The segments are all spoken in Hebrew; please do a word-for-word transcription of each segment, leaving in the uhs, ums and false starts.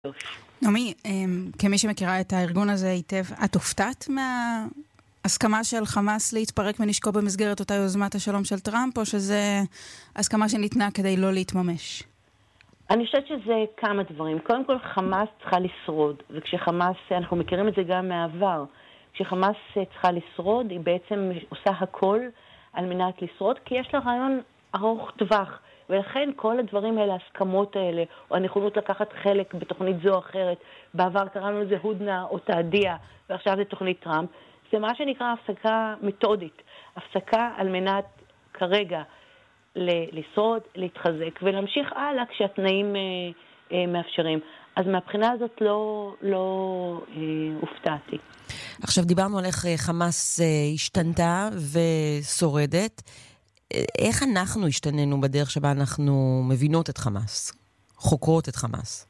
נעמי, כמי שמכירה את הארגון הזה היטב, את הופתעת מההסכמה של חמאס להתפרק מנשקו במסגרת אותה יוזמת השלום של טראמפ, או שזה הסכמה שניתנה כדי לא להתממש? אני חושבת שזה כמה דברים. קודם כל, חמאס צריכה לשרוד, וכשחמאס, אנחנו מכירים את זה גם מהעבר, כשחמאס צריכה לשרוד, היא בעצם עושה הכל על מנת לשרוד, כי יש לה רעיון ארוך טווח, ולכן כל הדברים האלה, ההסכמות האלה, או הנכונות לקחת חלק בתוכנית זו או אחרת, בעבר קראנו לזה הודנה או תעדיה, ועכשיו זה תוכנית טראמפ, זה מה שנקרא הפסקה מתודית, הפסקה על מנת כרגע לשרוד, להתחזק, ולהמשיך הלאה כשהתנאים אה, אה, מאפשרים. אז מהבחינה הזאת לא, לא אה, הופתעתי. עכשיו דיברנו על איך חמאס אה, השתנתה ושורדת, איך אנחנו השתננו בדרך שבה אנחנו מבינות את חמאס, חוקרות את חמאס?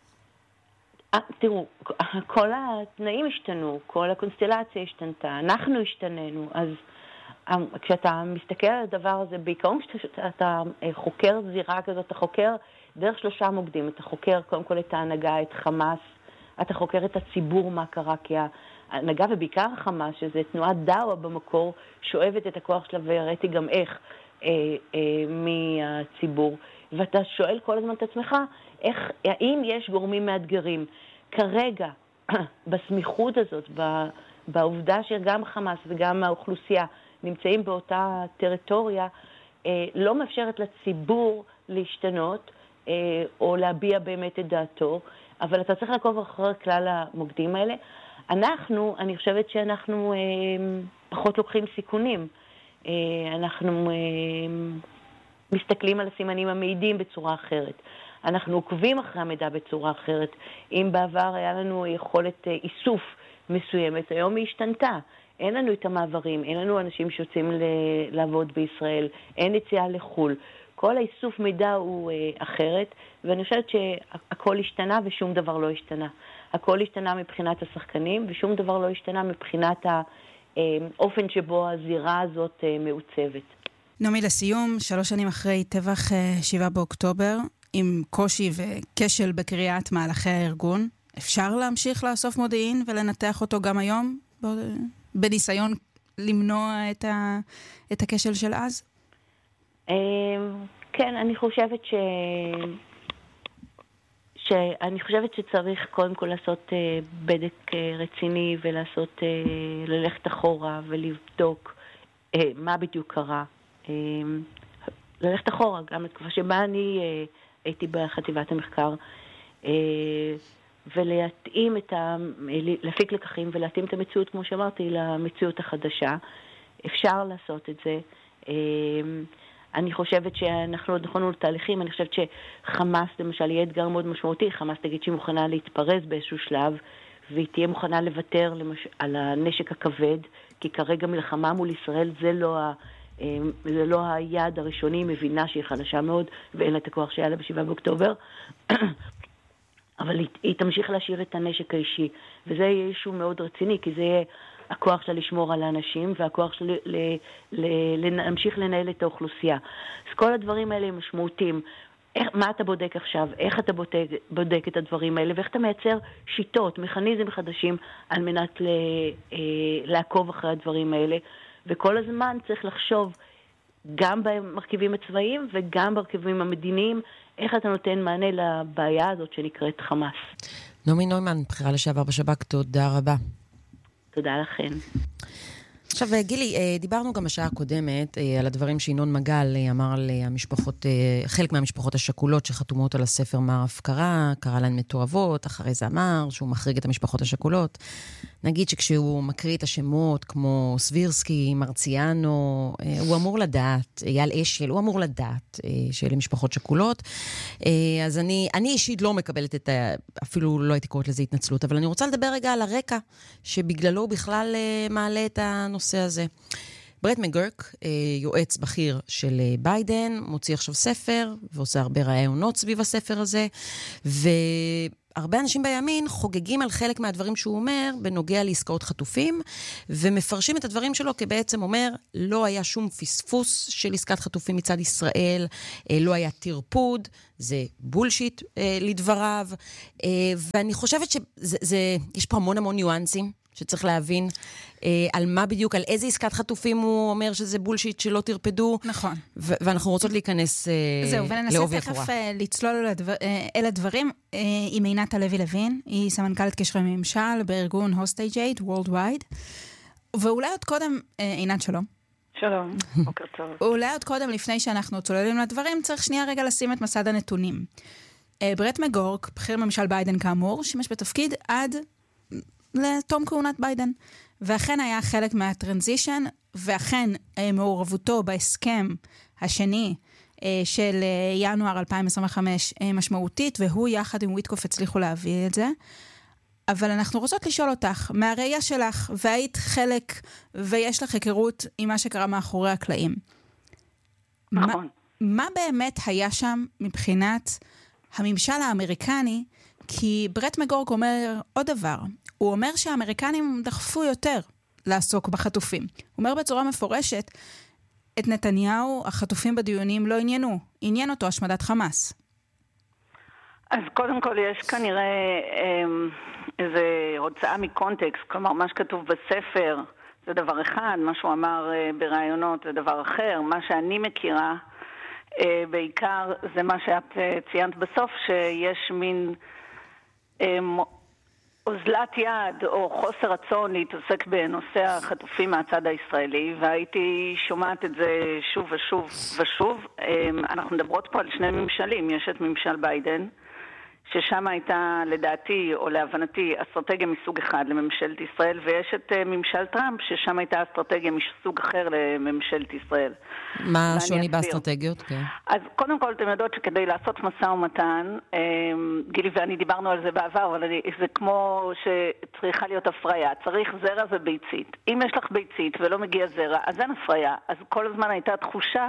תראו, כל התנאים השתנו, כל הקונסטלציה השתנתה, אנחנו השתננו, אז כשאתה מסתכל על הדבר הזה, בעיקרון כשאתה חוקר זירה כזאת, אתה חוקר דרך שלושה מוקדים, אתה חוקר קודם כל את ההנהגה, את חמאס, אתה חוקר את הציבור, מה קרה, כי ההנהגה ובעיקר חמאס, שזה תנועת דאווה במקור, שואבת את הכוח שלה והראיתי גם איך אה, אה, מהציבור. ואתה שואל כל הזמן את עצמך, איך, האם יש גורמים מאתגרים? כרגע, בסמיכות הזאת, בעובדה שגם חמאס וגם האוכלוסייה נמצאים באותה טריטוריה, אה, לא מאפשרת לציבור להשתנות, אה, או להביע באמת את דעתו, אבל אתה צריך לעקוב אחרי כלל המוקדים האלה. אנחנו, אני חושבת שאנחנו אה, פחות לוקחים סיכונים. אה, אנחנו אה, מסתכלים על הסימנים המעידים בצורה אחרת. אנחנו עוקבים אחרי המידע בצורה אחרת. אם בעבר היה לנו יכולת אה, איסוף מסוימת, היום היא השתנתה. אין לנו את המעברים, אין לנו אנשים שיוצאים ל- לעבוד בישראל, אין יציאה לחול. כל האיסוף מידע הוא אה, אחרת, ואני חושבת שהכל השתנה ושום דבר לא השתנה. הכל השתנה מבחינת השחקנים, ושום דבר לא השתנה מבחינת האופן שבו הזירה הזאת מעוצבת. נעמי, לסיום, שלוש שנים אחרי טבח שבעה באוקטובר, עם קושי וכשל בקריאת מהלכי הארגון, אפשר להמשיך לאסוף מודיעין ולנתח אותו גם היום, בניסיון למנוע את, ה... את הכשל של אז? כן, אני חושבת ש... שאני חושבת שצריך קודם כל לעשות uh, בדק uh, רציני ולעשות, uh, ללכת אחורה ולבדוק uh, מה בדיוק קרה. Uh, ללכת אחורה, גם לתקופה שבה אני uh, הייתי בחטיבת המחקר, uh, ולהתאים את ה... להפיק לקחים ולהתאים את המציאות, כמו שאמרתי, למציאות החדשה. אפשר לעשות את זה. Uh, אני חושבת שאנחנו עוד נכונו לתהליכים, אני חושבת שחמאס למשל יהיה אתגר מאוד משמעותי, חמאס תגיד שהיא מוכנה להתפרז באיזשהו שלב, והיא תהיה מוכנה לוותר למש... על הנשק הכבד, כי כרגע מלחמה מול ישראל זה לא, ה... זה לא היעד הראשוני, היא מבינה שהיא חלשה מאוד, ואין לה את הכוח שהיה לה בשבעה באוקטובר, אבל היא, היא תמשיך להשאיר את הנשק האישי, וזה יהיה אישו מאוד רציני, כי זה יהיה הכוח שלה לשמור על האנשים, והכוח שלה להמשיך לנהל את האוכלוסייה. אז כל הדברים האלה הם משמעותיים. איך, מה אתה בודק עכשיו? איך אתה בודק, בודק את הדברים האלה? ואיך אתה מייצר שיטות, מכניזם חדשים, על מנת ל, אה, לעקוב אחרי הדברים האלה? וכל הזמן צריך לחשוב גם במרכיבים הצבאיים וגם במרכיבים המדיניים, איך אתה נותן מענה לבעיה הזאת שנקראת חמאס. נעמי נוימן, בחירה לשעבר בשב"כ, תודה רבה. תודה לכם. עכשיו, גילי, דיברנו גם בשעה הקודמת על הדברים שינון מגל אמר על המשפחות, חלק מהמשפחות השכולות שחתומות על הספר מר הפקרה, קרא להן מתועבות, אחרי זה אמר שהוא מחריג את המשפחות השכולות. נגיד שכשהוא מקריא את השמות כמו סבירסקי, מרציאנו, הוא אמור לדעת, אייל אשל, הוא אמור לדעת שאלה משפחות שכולות. אז אני, אני אישית לא מקבלת את ה... אפילו לא הייתי קוראת לזה התנצלות, אבל אני רוצה לדבר רגע על הרקע שבגללו בכלל מעלה את הנושא הזה. ברט מגרק, יועץ בכיר של ביידן, מוציא עכשיו ספר, ועושה הרבה רעיונות סביב הספר הזה, הרבה אנשים בימין חוגגים על חלק מהדברים שהוא אומר בנוגע לעסקאות חטופים, ומפרשים את הדברים שלו כבעצם אומר, לא היה שום פספוס של עסקת חטופים מצד ישראל, לא היה תרפוד, זה בולשיט לדבריו, ואני חושבת שיש פה המון המון ניואנסים, שצריך להבין אה, על מה בדיוק, על איזה עסקת חטופים הוא אומר שזה בולשיט שלא תרפדו. נכון. ו- ואנחנו רוצות להיכנס אה, זהו, וננסה תכף אה, לצלול לדבר, אה, אל הדברים אה, עם עינת הלוי לוין, היא סמנכ"לית קשרי ממשל בארגון Hostage Aid Worldwide, ואולי עוד קודם, אה, עינת שלום. שלום, בוקר טוב. אולי עוד קודם, לפני שאנחנו צוללים לדברים, צריך שנייה רגע לשים את מסד הנתונים. אה, ברט מגורק, בכיר ממשל ביידן כאמור, שימש בתפקיד עד לתום כהונת ביידן. ואכן היה חלק מהטרנזישן, ואכן מעורבותו בהסכם השני של ינואר אלפיים עשרים וחמש משמעותית, והוא יחד עם וויטקוף הצליחו להביא את זה. אבל אנחנו רוצות לשאול אותך, מהראייה שלך, והיית חלק, ויש לך היכרות עם מה שקרה מאחורי הקלעים. נכון. מה, מה באמת היה שם מבחינת הממשל האמריקני? כי ברט מגורק אומר עוד דבר. הוא אומר שהאמריקנים דחפו יותר לעסוק בחטופים. הוא אומר בצורה מפורשת, את נתניהו, החטופים בדיונים לא עניינו. עניין אותו השמדת חמאס. אז קודם כל יש כנראה איזו הוצאה מקונטקסט, כלומר מה שכתוב בספר זה דבר אחד, מה שהוא אמר ברעיונות זה דבר אחר, מה שאני מכירה בעיקר זה מה שאת ציינת בסוף, שיש מין אוזלת יד או חוסר רצון להתעסק בנושא החטופים מהצד הישראלי, והייתי שומעת את זה שוב ושוב ושוב. אנחנו מדברות פה על שני ממשלים, יש את ממשל ביידן, ששם הייתה לדעתי או להבנתי אסטרטגיה מסוג אחד לממשלת ישראל, ויש את ממשל טראמפ ששם הייתה אסטרטגיה מסוג אחר לממשלת ישראל. מה השוני באסטרטגיות? כן. אז קודם כל אתם יודעות שכדי לעשות משא ומתן, גילי ואני דיברנו על זה בעבר, אבל זה כמו שצריכה להיות הפריה, צריך זרע וביצית. אם יש לך ביצית ולא מגיע זרע, אז אין הפריה. אז כל הזמן הייתה תחושה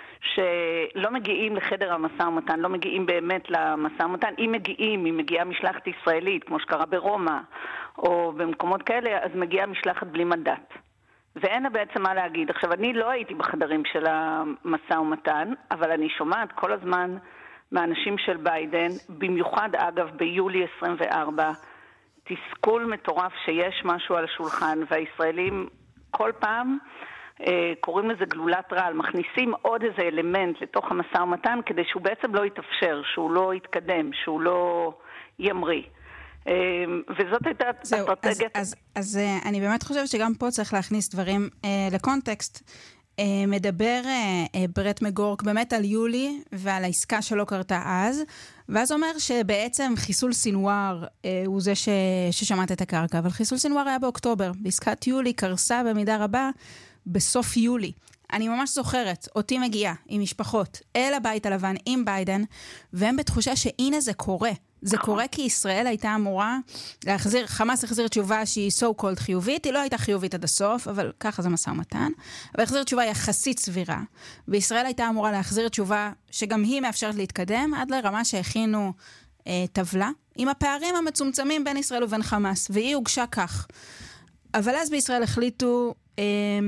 שלא מגיעים לחדר המשא ומתן, לא מגיעים באמת למשא ומתן. אם מגיעים, אם מגיעה משלחת ישראלית, כמו שקרה ברומא, או במקומות כאלה, אז מגיעה משלחת בלי מנדט. ואין בעצם מה להגיד. עכשיו, אני לא הייתי בחדרים של המשא ומתן, אבל אני שומעת כל הזמן מהאנשים של ביידן, במיוחד אגב ביולי עשרים וארבע, תסכול מטורף שיש משהו על השולחן, והישראלים כל פעם קוראים לזה גלולת רעל, מכניסים עוד איזה אלמנט לתוך המשא ומתן, כדי שהוא בעצם לא יתאפשר, שהוא לא יתקדם, שהוא לא ימריא. וזאת הייתה אסטרטגיה. אז, אז, אז אני באמת חושבת שגם פה צריך להכניס דברים אה, לקונטקסט. אה, מדבר אה, ברט מגורק באמת על יולי ועל העסקה שלא קרתה אז, ואז אומר שבעצם חיסול סינואר אה, הוא זה ש, ששמעת את הקרקע, אבל חיסול סינואר היה באוקטובר. בעסקת יולי קרסה במידה רבה בסוף יולי. אני ממש זוכרת, אותי מגיעה עם משפחות אל הבית הלבן עם ביידן, והם בתחושה שהנה זה קורה. זה קורה כי ישראל הייתה אמורה להחזיר, חמאס החזיר תשובה שהיא so called חיובית, היא לא הייתה חיובית עד הסוף, אבל ככה זה משא ומתן, אבל החזיר תשובה יחסית סבירה, וישראל הייתה אמורה להחזיר תשובה שגם היא מאפשרת להתקדם, עד לרמה שהכינו אה, טבלה, עם הפערים המצומצמים בין ישראל ובין חמאס, והיא הוגשה כך. אבל אז בישראל החליטו אה,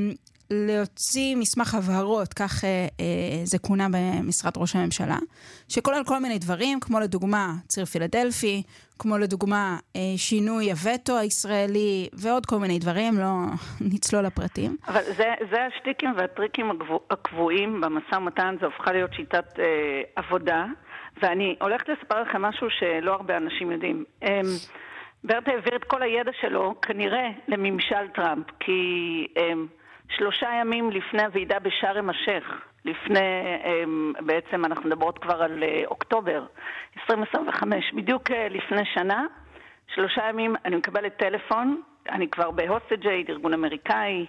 להוציא מסמך הבהרות, כך אה, אה, זה כונה במשרד ראש הממשלה, שכולל כל מיני דברים, כמו לדוגמה ציר פילדלפי, כמו לדוגמה אה, שינוי הווטו הישראלי, ועוד כל מיני דברים, לא נצלול לפרטים. אבל זה, זה השטיקים והטריקים הקבועים במשא ומתן, זה הופכה להיות שיטת אה, עבודה, ואני הולכת לספר לכם משהו שלא הרבה אנשים יודעים. אה, ברט העביר את כל הידע שלו, כנראה לממשל טראמפ, כי אה, שלושה ימים לפני הוועידה בשארם א-שייח, לפני, בעצם אנחנו מדברות כבר על אוקטובר עשרים עשרים וחמש, בדיוק לפני שנה, שלושה ימים אני מקבלת טלפון, אני כבר ב-Hostage Aid, ארגון אמריקאי,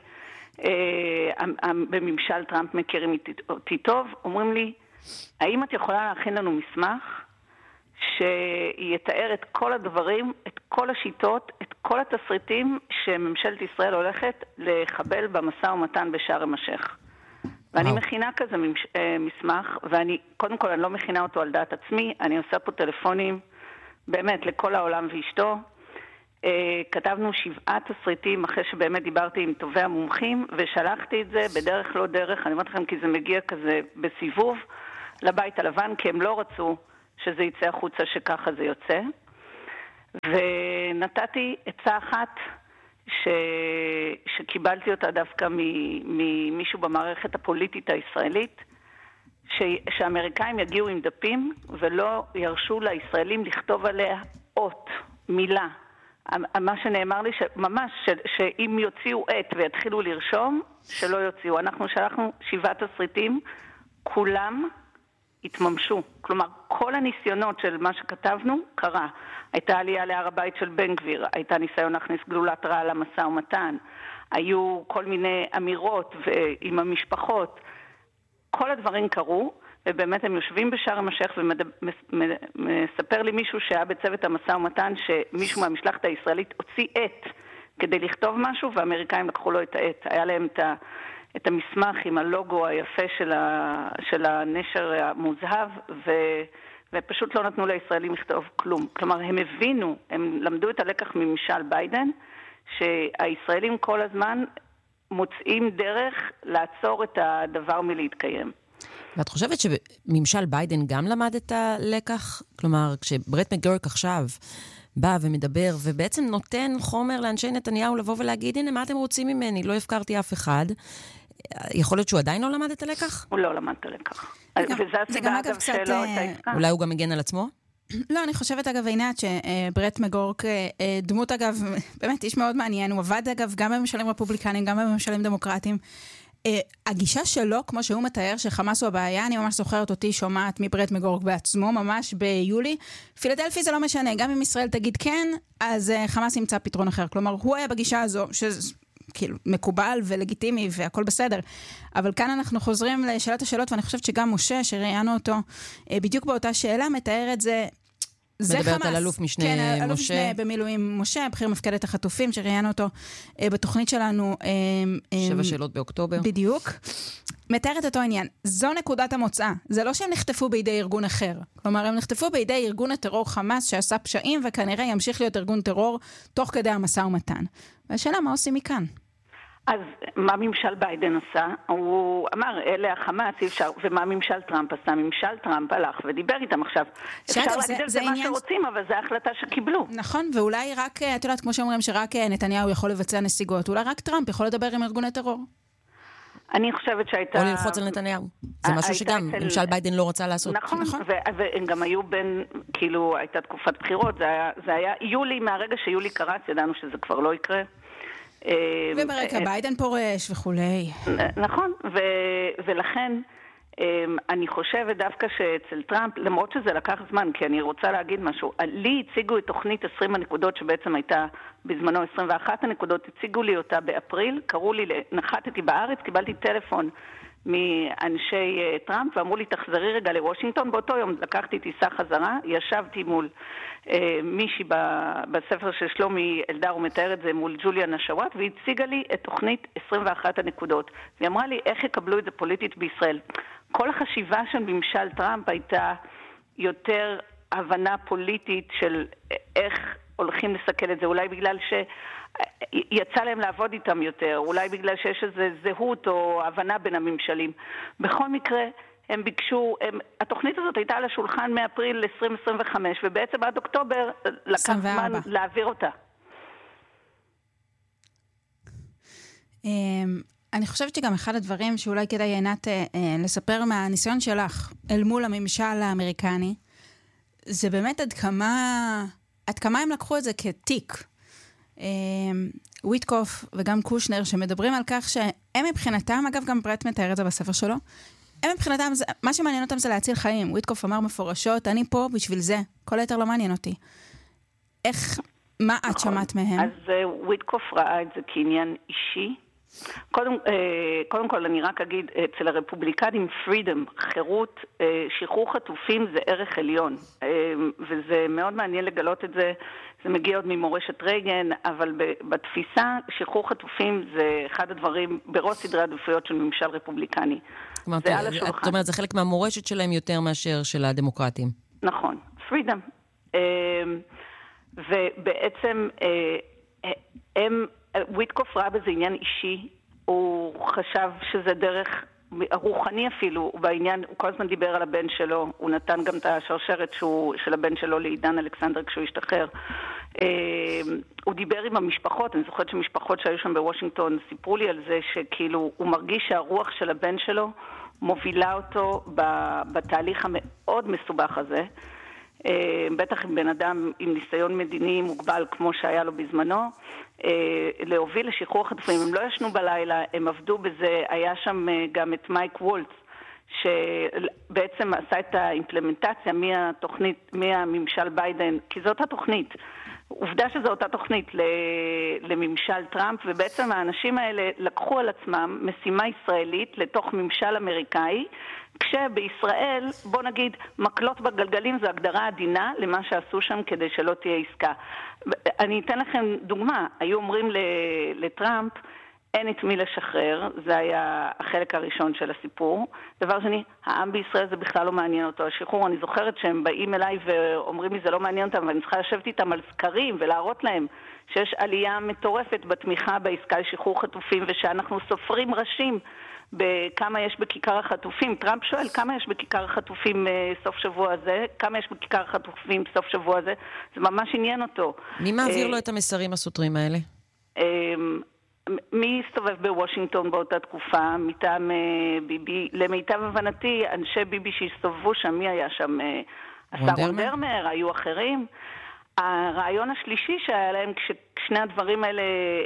בממשל טראמפ מכירים אותי טוב, אומרים לי, האם את יכולה להכין לנו מסמך שיתאר את כל הדברים, את כל השיטות, את כל התסריטים שממשלת ישראל הולכת לחבל במשא ומתן בשארם א-שייח. ואני מכינה כזה מסמך, ואני, קודם כל אני לא מכינה אותו על דעת עצמי, אני עושה פה טלפונים באמת לכל העולם ואשתו. כתבנו שבעה תסריטים אחרי שבאמת דיברתי עם טובי המומחים, ושלחתי את זה בדרך לא דרך, אני אומרת לכם כי זה מגיע כזה בסיבוב לבית הלבן, כי הם לא רצו שזה יצא החוצה שככה זה יוצא. ונתתי עצה אחת ש... שקיבלתי אותה דווקא ממישהו במערכת הפוליטית הישראלית, ש... שהאמריקאים יגיעו עם דפים ולא ירשו לישראלים לכתוב עליה אות, מילה. מה שנאמר לי שממש ש... שאם יוציאו עת ויתחילו לרשום, שלא יוציאו. אנחנו שלחנו שבעה תסריטים, כולם התממשו. כלומר, כל הניסיונות של מה שכתבנו קרה. הייתה עלייה להר הבית של בן גביר, הייתה ניסיון להכניס גלולת רעל למשא ומתן, היו כל מיני אמירות עם המשפחות, כל הדברים קרו, ובאמת הם יושבים בשארם א-שייח ומספר לי מישהו שהיה בצוות המשא ומתן שמישהו מהמשלחת הישראלית הוציא עת כדי לכתוב משהו, והאמריקאים לקחו לו את העת. היה להם את ה... את המסמך עם הלוגו היפה של, ה, של הנשר המוזהב, ו, ופשוט לא נתנו לישראלים לכתוב כלום. כלומר, הם הבינו, הם למדו את הלקח מממשל ביידן, שהישראלים כל הזמן מוצאים דרך לעצור את הדבר מלהתקיים. ואת חושבת שממשל ביידן גם למד את הלקח? כלומר, כשברט מקגורק עכשיו בא ומדבר, ובעצם נותן חומר לאנשי נתניהו לבוא ולהגיד, הנה, מה אתם רוצים ממני? לא הפקרתי אף אחד. יכול להיות שהוא עדיין לא למד את הלקח? הוא לא למד את הלקח. וזה הסיבה אגב שלא הייתה עסקה. אולי הוא גם מגן על עצמו? לא, אני חושבת אגב עינת שברט מקגורק, דמות אגב, באמת איש מאוד מעניין, הוא עבד אגב גם בממשלים רפובליקנים, גם בממשלים דמוקרטיים. הגישה שלו, כמו שהוא מתאר, שחמאס הוא הבעיה, אני ממש זוכרת אותי שומעת מברט מקגורק בעצמו, ממש ביולי. פילדלפי זה לא משנה, גם אם ישראל תגיד כן, אז חמאס ימצא פתרון אחר. כלומר, הוא היה בגישה הזו, שכאילו מקובל ולגיטימי והכל בסדר. אבל כאן אנחנו חוזרים לשאלת השאלות, ואני חושבת שגם משה, שראיינו אותו, בדיוק באותה שאלה, מתאר את זה, מדברת על אלוף משנה כן, משה. כן, אלוף משנה במילואים משה, בכיר מפקדת החטופים, שראיינו אותו בתוכנית שלנו. שבע שאלות באוקטובר. בדיוק. מתארת אותו עניין. זו נקודת המוצא. זה לא שהם נחטפו בידי ארגון אחר. כלומר, הם נחטפו בידי ארגון הטרור חמאס שעשה פשעים, וכנראה ימשיך להיות ארגון טרור תוך כדי המשא ומתן. והשאלה, מה עושים מכאן? אז מה ממשל ביידן עשה? הוא אמר, אלה החמאס, אי אפשר, ומה ממשל טראמפ עשה? ממשל טראמפ הלך ודיבר איתם עכשיו. אפשר להגיד על זה מה שרוצים, אבל זו ההחלטה שקיבלו. נכון, ואולי רק, את יודעת, כמו שאומרים שרק נתניהו יכול לבצע נסיגות, אולי רק טראמפ יכול לדבר עם ארגוני טרור. אני חושבת שהייתה... או ללחוץ על נתניהו. זה משהו שגם ממשל ביידן לא רצה לעשות. נכון, והם גם היו בין, כאילו, הייתה תקופת בחירות, זה היה יולי, מהרגע שיולי קרץ, ידענו שזה כבר לא יקרה. וברקע ביידן פורש וכולי. נכון, ולכן אני חושבת דווקא שאצל טראמפ, למרות שזה לקח זמן, כי אני רוצה להגיד משהו, לי הציגו את תוכנית עשרים הנקודות שבעצם הייתה בזמנו עשרים ואחת הנקודות, הציגו לי אותה באפריל, קראו לי, נחתתי בארץ, קיבלתי טלפון מאנשי טראמפ ואמרו לי תחזרי רגע לוושינגטון. באותו יום לקחתי טיסה חזרה, ישבתי מול אה, מישהי בספר של שלומי אלדר, הוא מתאר את זה, מול ג'וליה נשואט, והציגה לי את תוכנית עשרים ואחת הנקודות. והיא אמרה לי איך יקבלו את זה פוליטית בישראל. כל החשיבה של ממשל טראמפ הייתה יותר הבנה פוליטית של איך הולכים לסכל את זה, אולי בגלל ש... יצא להם לעבוד איתם יותר, אולי בגלל שיש איזו זהות או הבנה בין הממשלים. בכל מקרה, הם ביקשו, הם, התוכנית הזאת הייתה על השולחן מאפריל עשרים עשרים וחמש, ובעצם עד אוקטובר לקח זמן להעביר אותה. אני חושבת שגם אחד הדברים שאולי כדאי עינת לספר מהניסיון שלך אל מול הממשל האמריקני, זה באמת עד כמה, עד כמה הם לקחו את זה כתיק. וויטקוף וגם קושנר שמדברים על כך שהם מבחינתם, אגב גם ברט מתאר את זה בספר שלו, הם מבחינתם, מה שמעניין אותם זה להציל חיים. וויטקוף אמר מפורשות, אני פה בשביל זה, כל היתר לא מעניין אותי. איך, מה את שמעת מהם? אז וויטקוף ראה את זה כעניין אישי. קודם, קודם כל אני רק אגיד, אצל הרפובליקנים פרידום, חירות, שחרור חטופים זה ערך עליון, וזה מאוד מעניין לגלות את זה. זה מגיע עוד ממורשת רייגן, אבל בתפיסה שחרור חטופים זה אחד הדברים בראש סדרי העדיפויות של ממשל רפובליקני. זאת אומרת, זה חלק מהמורשת שלהם יותר מאשר של הדמוקרטים. נכון, פרידום. ובעצם הם, וויטקוף ראה בזה עניין אישי, הוא חשב שזה דרך רוחני אפילו, בעניין, הוא כל הזמן דיבר על הבן שלו, הוא נתן גם את השרשרת שהוא, של הבן שלו לעידן אלכסנדר כשהוא השתחרר. הוא דיבר עם המשפחות, אני זוכרת שמשפחות שהיו שם בוושינגטון סיפרו לי על זה שכאילו הוא מרגיש שהרוח של הבן שלו מובילה אותו בתהליך המאוד מסובך הזה, בטח עם בן אדם עם ניסיון מדיני מוגבל כמו שהיה לו בזמנו, להוביל לשחרור החטופים. הם לא ישנו בלילה, הם עבדו בזה, היה שם גם את מייק וולץ, שבעצם עשה את האימפלמנטציה מהתוכנית, מהממשל ביידן, כי זו אותה תוכנית. עובדה שזו אותה תוכנית לממשל טראמפ, ובעצם האנשים האלה לקחו על עצמם משימה ישראלית לתוך ממשל אמריקאי, כשבישראל, בוא נגיד, מקלות בגלגלים זו הגדרה עדינה למה שעשו שם כדי שלא תהיה עסקה. אני אתן לכם דוגמה, היו אומרים לטראמפ, אין את מי לשחרר, זה היה החלק הראשון של הסיפור. דבר שני, העם בישראל זה בכלל לא מעניין אותו. השחרור, אני זוכרת שהם באים אליי ואומרים לי זה לא מעניין אותם, ואני צריכה לשבת איתם על סקרים ולהראות להם שיש עלייה מטורפת בתמיכה בעסקה לשחרור חטופים, ושאנחנו סופרים ראשים בכמה יש בכיכר החטופים. טראמפ שואל כמה יש בכיכר החטופים סוף שבוע הזה, כמה יש בכיכר החטופים סוף שבוע הזה, זה ממש עניין אותו. מי מעביר לו את המסרים הסותרים האלה? מי הסתובב בוושינגטון באותה תקופה, מטעם ביבי, למיטב הבנתי, אנשי ביבי שהסתובבו שם, מי היה שם? השר רון דרמר, היו אחרים. הרעיון השלישי שהיה להם, כששני הדברים האלה,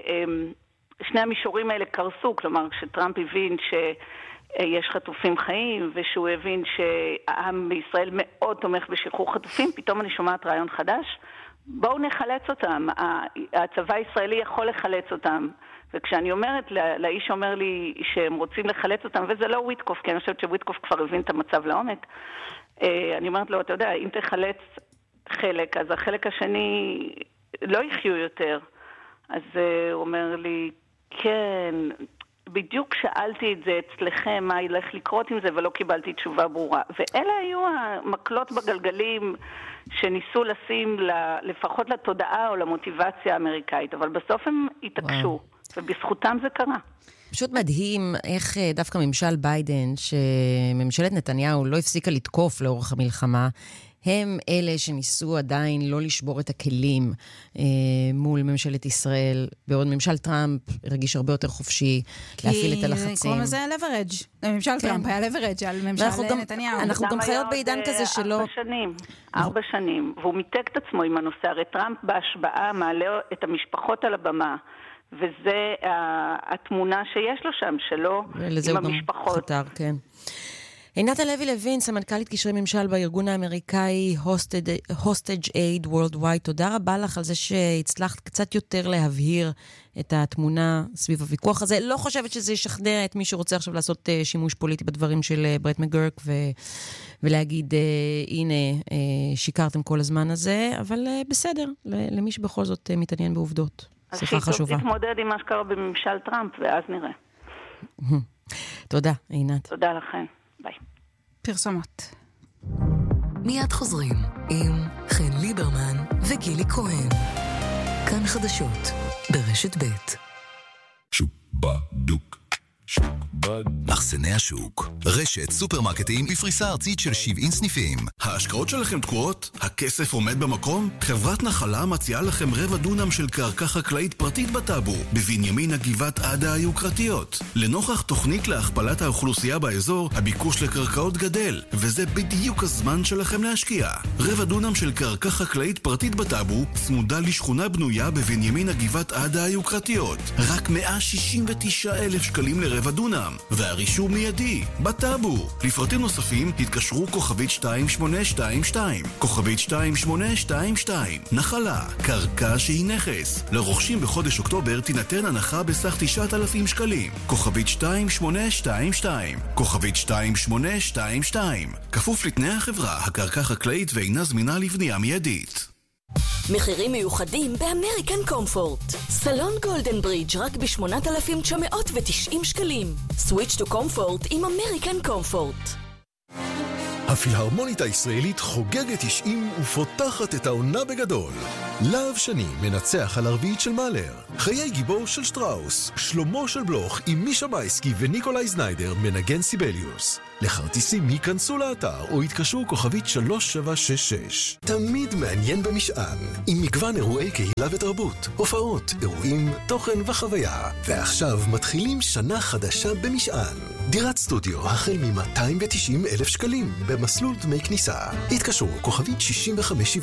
שני המישורים האלה קרסו, כלומר, כשטראמפ הבין שיש חטופים חיים, ושהוא הבין שהעם בישראל מאוד תומך בשחרור חטופים, פתאום אני שומעת רעיון חדש, בואו נחלץ אותם, הצבא הישראלי יכול לחלץ אותם, וכשאני אומרת, לאיש אומר לי שהם רוצים לחלץ אותם, וזה לא וויטקוף, כי אני חושבת שוויטקוף כבר הבין את המצב לעומק, אני אומרת לו, אתה יודע, אם תחלץ חלק, אז החלק השני לא יחיו יותר. אז הוא אומר לי, כן, בדיוק שאלתי את זה אצלכם, מה ילך לקרות עם זה, ולא קיבלתי תשובה ברורה. ואלה היו המקלות בגלגלים שניסו לשים לפחות לתודעה או למוטיבציה האמריקאית, אבל בסוף הם התעקשו, ובזכותם זה קרה. פשוט מדהים איך דווקא ממשל ביידן, שממשלת נתניהו לא הפסיקה לתקוף לאורך המלחמה, הם אלה שניסו עדיין לא לשבור את הכלים אה, מול ממשלת ישראל, בעוד ממשל טראמפ רגיש הרבה יותר חופשי להפעיל את הלחצים. כי קוראים לזה leverage. ממשל כן. טראמפ היה leverage על ממשל גם, נתניהו. אנחנו גם חיות בעידן כזה שלא... ארבע שנים, ארבע שנים, והוא מיתק את עצמו עם הנושא. הרי טראמפ בהשבעה מעלה את המשפחות על הבמה, וזה התמונה שיש לו שם, שלו עם המשפחות. חתר, כן. עינת הלוי לוין, סמנכ"לית קשרי ממשל בארגון האמריקאי Hostage Aid Worldwide, תודה רבה לך על זה שהצלחת קצת יותר להבהיר את התמונה סביב הוויכוח הזה. לא חושבת שזה ישכנע את מי שרוצה עכשיו לעשות שימוש פוליטי בדברים של ברט מגורק ו... ולהגיד, הנה, שיקרתם כל הזמן הזה, אבל בסדר, למי שבכל זאת מתעניין בעובדות. שיחה חשובה. אז תתמודד עם מה שקרה בממשל טראמפ, ואז נראה. תודה, עינת. תודה לכם. ביי. פרסומות. מיד חוזרים עם חן ליברמן וגילי כהן. כאן חדשות ברשת ב'. שוק בדוק. שוק בדוק. מחסני השוק. רשת סופרמרקטים בפריסה ארצית של שבעים סניפים. ההשקעות שלכם תקועות? הכסף עומד במקום? חברת נחלה מציעה לכם רבע דונם של קרקע חקלאית פרטית בטאבו, בבנימין הגבעת עדה היוקרתיות. לנוכח תוכנית להכפלת האוכלוסייה באזור, הביקוש לקרקעות גדל, וזה בדיוק הזמן שלכם להשקיע. רבע דונם של קרקע חקלאית פרטית בטאבו, צמודה לשכונה בנויה בבנימין הגבעת עדה היוקרתיות. רק מאה שישים ותשעה אלף שקלים לרבע דונם, והרישום מיידי, בטאבו. לפרטים נוספים, התקשרו כוכבית שתיים שמונה שתיים שתיים, כוכבית שתיים שמונה שתיים שתיים. נחלה, קרקע שהיא נכס. לרוכשים בחודש אוקטובר תינתן הנחה בסך תשעת אלפים שקלים. כוכבית שתיים שמונה שתיים שתיים, כוכבית שתיים שמונה שתיים שתיים. כפוף לתנאי החברה, הקרקע חקלאית ואינה זמינה לבנייה מיידית. מחירים מיוחדים באמריקן קומפורט. סלון גולדן ברידג' רק ב-שמונת אלפים תשע מאות ותשעים שקלים. סוויץ' טו קומפורט עם אמריקן קומפורט. הפילהרמונית הישראלית חוגגת תשעים ופותחת את העונה בגדול. להב שני מנצח על הרביעית של מאלר. חיי גיבור של שטראוס. שלמה של בלוך עם מישה מייסקי וניקולאי זניידר מנגן סיבליוס. לכרטיסים ייכנסו לאתר או יתקשרו כוכבית שלוש שבע שש שש. תמיד מעניין במשען. עם מגוון אירועי קהילה ותרבות, הופעות, אירועים, תוכן וחוויה. ועכשיו מתחילים שנה חדשה במשען. דירת סטודיו החל מ-מאתיים ותשעים אלף שקלים במסלול דמי כניסה. התקשרו כוכבית שישים וחמש